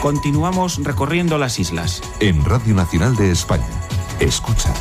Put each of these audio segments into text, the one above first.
Continuamos recorriendo las islas. En Radio Nacional de España. Escucha.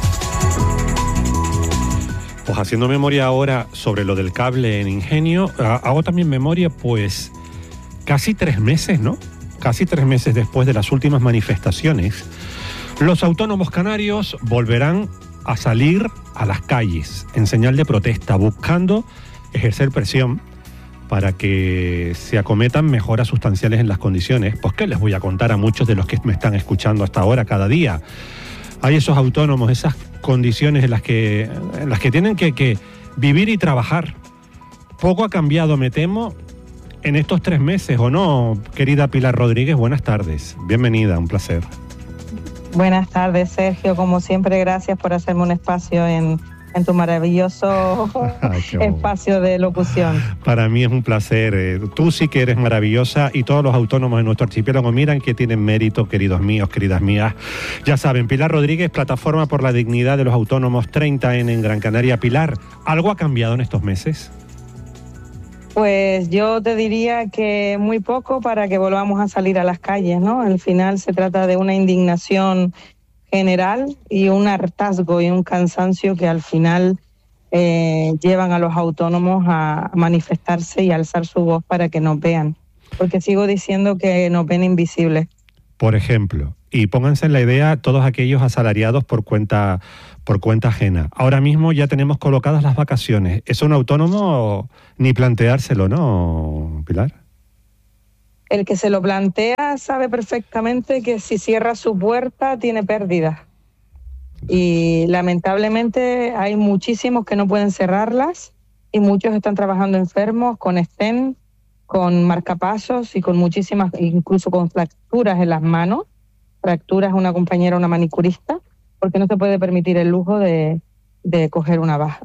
Pues haciendo memoria ahora sobre lo del cable en Ingenio, hago también memoria, pues casi 3 meses, ¿no? Casi 3 meses después de las últimas manifestaciones, los autónomos canarios volverán a salir a las calles en señal de protesta, buscando ejercer presión para que se acometan mejoras sustanciales en las condiciones. Pues ¿qué les voy a contar a muchos de los que me están escuchando hasta ahora, cada día? Hay esos autónomos, esas condiciones en las que tienen que vivir y trabajar. Poco ha cambiado, me temo, en estos 3 meses, ¿o no? Querida Pilar Rodríguez, buenas tardes. Bienvenida, un placer. Buenas tardes, Sergio. Como siempre, gracias por hacerme un espacio en tu maravilloso espacio de locución. Para mí es un placer. Tú sí que eres maravillosa y todos los autónomos en nuestro archipiélago miran que tienen mérito, queridos míos, queridas mías. Ya saben, Pilar Rodríguez, Plataforma por la Dignidad de los Autónomos 30N en Gran Canaria. Pilar, ¿algo ha cambiado en estos meses? Pues yo te diría que muy poco para que volvamos a salir a las calles, ¿no? Al final se trata de una indignación general y un hartazgo y un cansancio que al final llevan a los autónomos a manifestarse y a alzar su voz para que nos vean. Porque sigo diciendo que nos ven invisibles. Por ejemplo, y pónganse en la idea todos aquellos asalariados por cuenta ajena. Ahora mismo ya tenemos colocadas las vacaciones. ¿Es un autónomo ni planteárselo, no, Pilar? El que se lo plantea sabe perfectamente que si cierra su puerta tiene pérdidas. Y lamentablemente hay muchísimos que no pueden cerrarlas y muchos están trabajando enfermos con estén, con marcapasos y con muchísimas, incluso con fracturas en las manos. Fracturas, una compañera, una manicurista, porque no se puede permitir el lujo de coger una baja.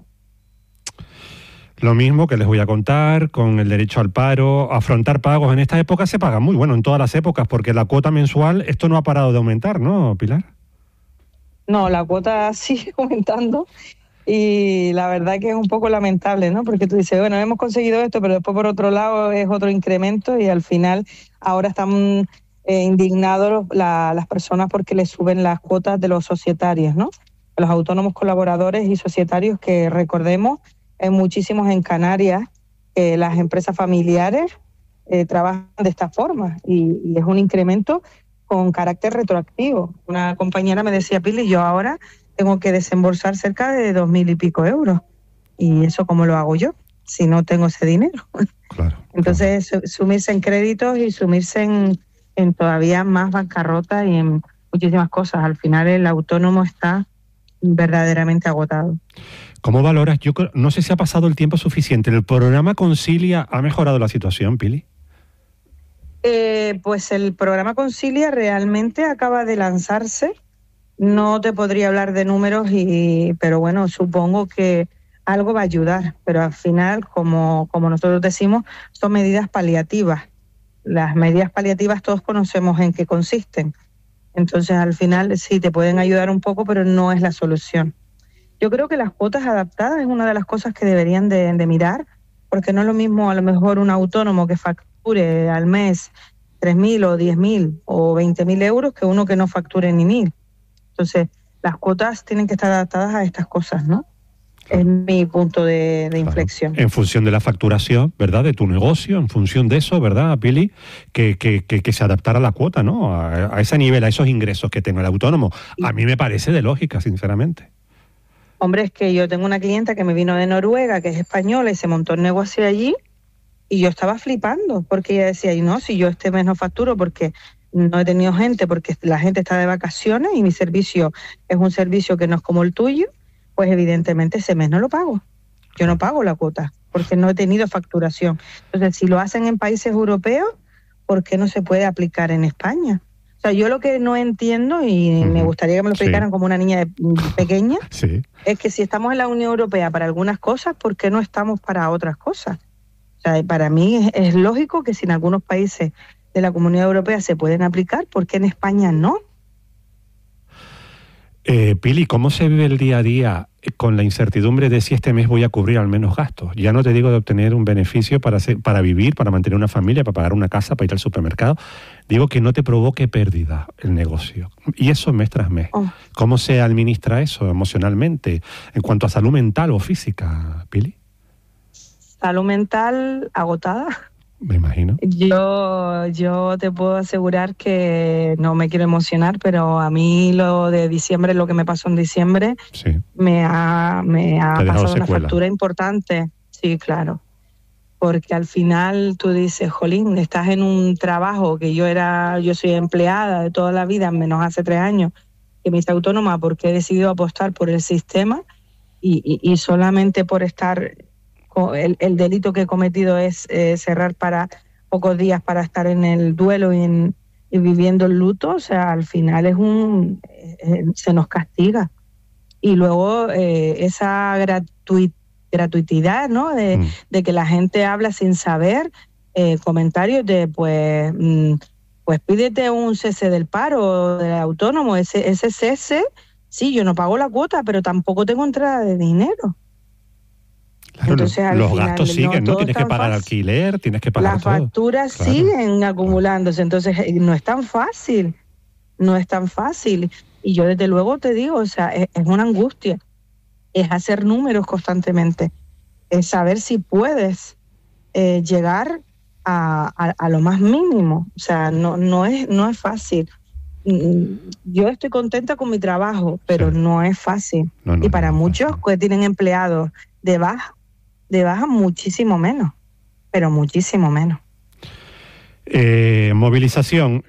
Lo mismo que les voy a contar con el derecho al paro, afrontar pagos. En esta época se paga muy bueno, en todas las épocas, porque la cuota mensual, esto no ha parado de aumentar, ¿no, Pilar? No, la cuota sigue aumentando y la verdad que es un poco lamentable, ¿no? Porque tú dices, bueno, hemos conseguido esto, pero después por otro lado es otro incremento y al final ahora están indignados las personas porque les suben las cuotas de los societarios, ¿no? Los autónomos colaboradores y societarios que, recordemos, hay muchísimos en Canarias, las empresas familiares trabajan de esta forma y es un incremento con carácter retroactivo. Una compañera me decía, Pili, yo ahora tengo que desembolsar cerca de 2.000 y pico euros. ¿Y eso cómo lo hago yo si no tengo ese dinero? Claro. Entonces, sumirse en créditos y sumirse en todavía más bancarrota y en muchísimas cosas. Al final el autónomo está verdaderamente agotado. ¿Cómo valoras? Yo no sé si ha pasado el tiempo suficiente. ¿El programa Concilia ha mejorado la situación, Pili? Pues el programa Concilia realmente acaba de lanzarse. No te podría hablar de números, pero bueno, supongo que algo va a ayudar. Pero al final, como nosotros decimos, son medidas paliativas. Las medidas paliativas todos conocemos en qué consisten. Entonces, al final sí te pueden ayudar un poco, pero no es la solución. Yo creo que las cuotas adaptadas es una de las cosas que deberían de mirar, porque no es lo mismo a lo mejor un autónomo que facture al mes 3.000 o 10.000 o 20.000 euros que uno que no facture ni 1.000. Entonces, las cuotas tienen que estar adaptadas a estas cosas, ¿no? Es mi punto de inflexión. En función de la facturación, ¿verdad? De tu negocio, en función de eso, ¿verdad, Pili? Que se adaptara la cuota, ¿no? A ese nivel, a esos ingresos que tenga el autónomo. A mí me parece de lógica, sinceramente. Hombre, es que yo tengo una clienta que me vino de Noruega, que es española, y se montó el negocio allí, y yo estaba flipando, porque ella decía, y no, si yo este mes no facturo porque no he tenido gente, porque la gente está de vacaciones y mi servicio es un servicio que no es como el tuyo, pues evidentemente ese mes no lo pago. Yo no pago la cuota, porque no he tenido facturación. Entonces, si lo hacen en países europeos, ¿por qué no se puede aplicar en España? O sea, yo lo que no entiendo, y me gustaría que me lo explicaran como una niña pequeña, es que si estamos en la Unión Europea para algunas cosas, ¿por qué no estamos para otras cosas? O sea, para mí es lógico que si en algunos países de la Comunidad Europea se pueden aplicar, ¿por qué en España no? Pili, ¿cómo se vive el día a día con la incertidumbre de si este mes voy a cubrir al menos gastos? Ya no te digo de obtener un beneficio para vivir, para mantener una familia, para pagar una casa, para ir al supermercado. Digo que no te provoque pérdida el negocio. Y eso mes tras mes. ¿Cómo se administra eso emocionalmente en cuanto a salud mental o física, Pili? Salud mental agotada. Me imagino. Yo te puedo asegurar que no me quiero emocionar, pero a mí lo de diciembre, lo que me pasó en diciembre, sí, me ha pasado una secuela. factura importante. Sí, claro. Porque al final tú dices, jolín, estás en un trabajo que yo soy empleada de toda la vida, menos hace 3 años que me hice autónoma porque he decidido apostar por el sistema y solamente por estar... El delito que he cometido es cerrar para pocos días para estar en el duelo y viviendo el luto. O sea, al final se nos castiga. Y luego esa gratuidad, ¿no? De que la gente habla sin saber, comentarios de pues pídete un cese del paro, del autónomo. Ese cese, sí, yo no pago la cuota, pero tampoco tengo entrada de dinero. Claro, entonces, los gastos siguen, ¿no? Tienes que pagar alquiler, tienes que pagar todo. Las facturas siguen acumulándose, entonces no es tan fácil, Y yo desde luego te digo, o sea, es una angustia, es hacer números constantemente, es saber si puedes llegar a lo más mínimo, o sea, no es fácil. Yo estoy contenta con mi trabajo, pero no es fácil. Y para muchos que tienen empleados de baja muchísimo menos, pero muchísimo menos. Movilización.